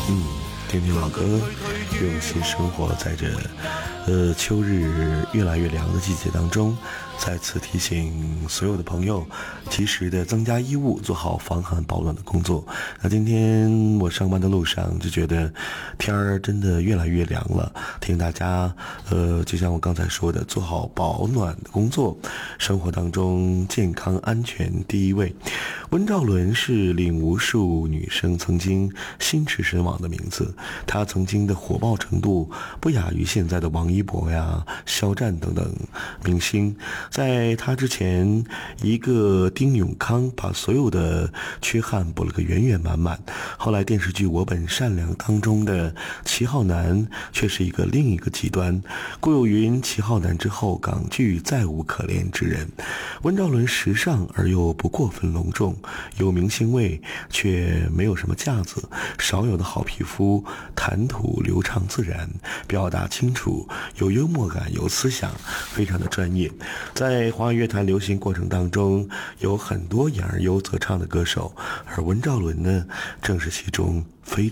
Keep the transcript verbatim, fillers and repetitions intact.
嗯，听听老歌，用心生活在这呃秋日越来越凉的季节当中，再次提醒所有的朋友及时的增加衣物，做好防寒保暖的工作。那今天我上班的路上就觉得天儿真的越来越凉了，提醒大家呃就像我刚才说的，做好保暖的工作，生活当中健康安全第一位。温兆伦是令无数女生曾经心驰神往的名字，他曾经的火爆程度不亚于现在的王一博呀、肖战等等明星。在他之前，一个丁永康把所有的缺憾补了个圆圆满满。后来电视剧《我本善良》当中的齐浩南却是一个另一个极端。顾有云齐浩南之后，港剧再无可怜之人。温兆伦时尚而又不过分隆重，有明星味却没有什么架子，少有的好皮肤，谈吐流畅自然，表达清楚，有幽默感，有思想，非常的专业。在华语乐坛流行过程当中，有很多演而优则唱的歌手，而温兆伦呢，正是其中非